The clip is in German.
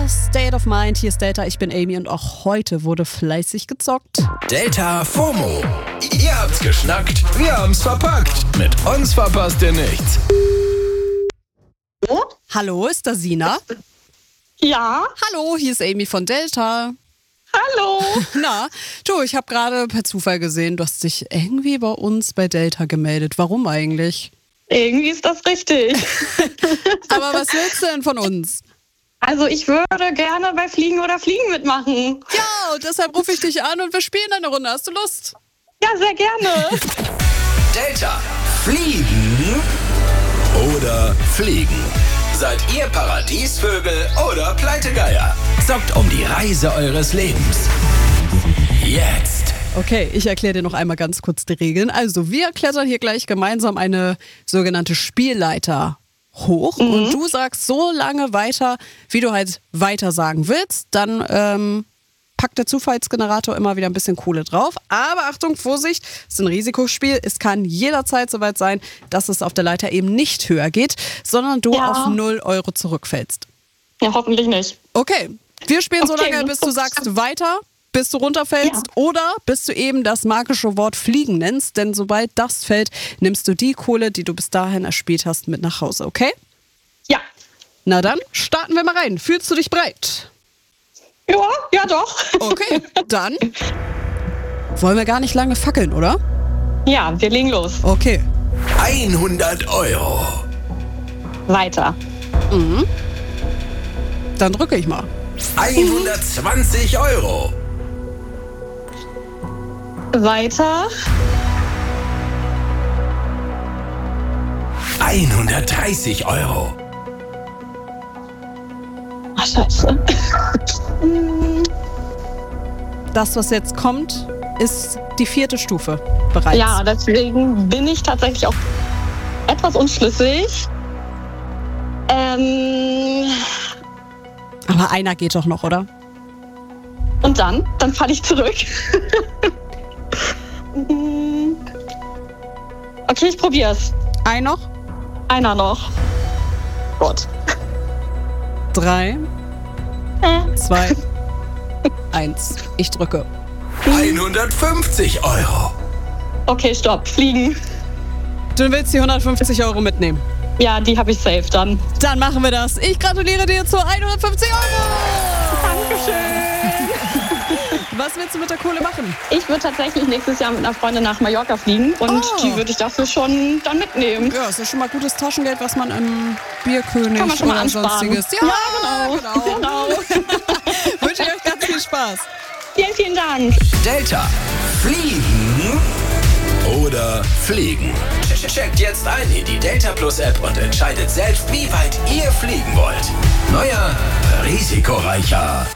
State of Mind. Hier ist Delta, ich bin Amy und auch heute wurde fleißig gezockt. Delta FOMO. Ihr habt's geschnackt, wir haben's verpackt. Mit uns verpasst ihr nichts. Hallo, ist da Sina? Ja, Hallo, hier ist Amy von Delta. hallo. Na, du, ich habe gerade per Zufall gesehen, du hast dich irgendwie bei uns bei Delta gemeldet. Warum eigentlich? Irgendwie ist das richtig. Aber was willst du denn von uns? Also ich würde gerne bei Fliegen oder Fliegen mitmachen. Ja, und deshalb rufe ich dich an und wir spielen eine Runde. Hast du Lust? Ja, sehr gerne. Delta. Fliegen oder fliegen? Seid ihr Paradiesvögel oder Pleitegeier? Zockt um die Reise eures Lebens. Jetzt. Okay, ich erkläre dir noch einmal ganz kurz die Regeln. Also, wir klettern hier gleich gemeinsam eine sogenannte Spielleiter hoch und du sagst so lange weiter, wie du halt weiter sagen willst. Dann packt der Zufallsgenerator immer wieder ein bisschen Kohle drauf. Aber Achtung, Vorsicht, es ist ein Risikospiel. Es kann jederzeit soweit sein, dass es auf der Leiter eben nicht höher geht, sondern du auf 0 Euro zurückfällst. Ja, hoffentlich nicht. Okay, wir spielen so Okay, lange, bis du sagst weiter, bis du runterfällst oder bis du eben das magische Wort fliegen nennst. Denn sobald das fällt, nimmst du die Kohle, die du bis dahin erspielt hast, mit nach Hause, okay? Ja. Na dann, starten wir mal rein. Fühlst du dich bereit? Ja, doch. Okay, dann wollen wir gar nicht lange fackeln, oder? Ja, wir legen los. Okay. 100 Euro. Weiter. Dann drücke ich mal. 120 Euro. Weiter. 130 Euro. Ach, scheiße. Das, was jetzt kommt, ist die 4. Stufe bereits. Ja, deswegen bin ich tatsächlich auch etwas unschlüssig. Aber einer geht doch noch, oder? Und dann falle ich zurück. Okay, ich probier's. Ein noch? Einer noch. Gut. 3, 2, 1. Ich drücke. 150 Euro. Okay, stopp. Fliegen. Du willst die 150 Euro mitnehmen. Ja, die habe ich safe dann. Dann machen wir das. Ich gratuliere dir zu 150 Euro. Dankeschön. Was willst du mit der Kohle machen? Ich würde tatsächlich nächstes Jahr mit einer Freundin nach Mallorca fliegen und die würde ich dafür schon dann mitnehmen. Ja, ist ja schon mal gutes Taschengeld, was man im Bierkönig Kann man schon mal oder ansparen. sonstiges. Genau. Wünsche ich euch ganz viel Spaß. Vielen, vielen Dank. Delta. Fliegen oder fliegen? Checkt jetzt ein in die Delta Plus App und entscheidet selbst, wie weit ihr fliegen wollt. Neuer, risikoreicher